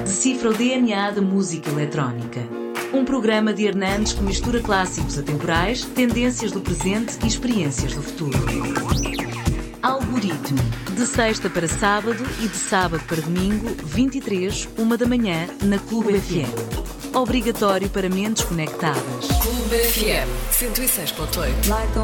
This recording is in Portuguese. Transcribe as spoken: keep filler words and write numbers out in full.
Decifra o D N A da música eletrónica. Um programa de Hernandes que mistura clássicos atemporais, tendências do presente e experiências do futuro. Algoritmo. De sexta para sábado e de sábado para domingo, vinte e três, uma da manhã, na Clube F M. Obrigatório para mentes conectadas. Clube F M, cento e seis ponto oito.